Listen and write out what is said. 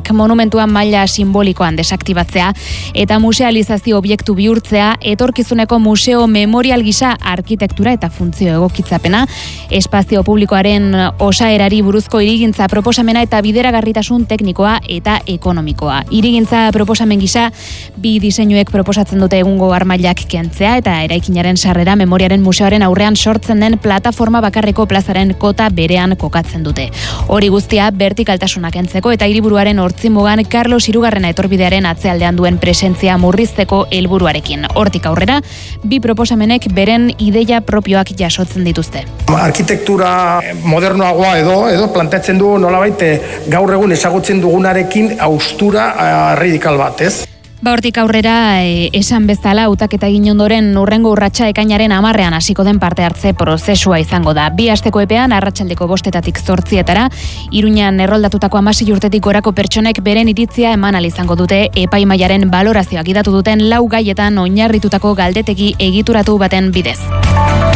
museoak monumentuan maila simbolikoan desaktibatzea eta musealizazio obiektu bihurtzea, etorkizuneko museo memorial gisa arkitektura eta funtzio egokitzapena, espazio publikoaren osaerari buruzko hirigintza proposamena eta bideragarritasun teknikoa eta ekonomikoa. Hirigintza proposamen gisa, bi diseinuek proposatzen dute egungo armailak kentzea eta eraikinaren sarrera memoriaren museoaren aurrean sortzen den plataforma bakarreko plazaren kota berean kokatzen dute. Hori guztia vertikaltasuna kentzeko eta hiriburuaren hortzimugan Carlos Hirugarrena etorbidearen atzealdean duen presentzia murrizteko helburuarekin. Hortik aurrera, bi proposamenek beren ideia propioak jasotzen dituzte. Arkitektura modernoagoa edo planteatzen du nolabait gaur egun ezagutzen dugunarekin haustura radikal bat, ez? Hortik aurrera, esan bezala, hautaketa egin ondoren hurrengo urratsa ekainaren 10ean hasiko den parte hartze prozesua izango da. 2 asteko epean, arratsaldeko 5:00 8:00, Iruñan erroldatutako 16 urtetik gorako pertsonek beren iritzia eman ahal izango dute epaimahaiaren balorazioa gidatu duten 4 gaietan oinarritutako galdetegi egituratu baten bidez.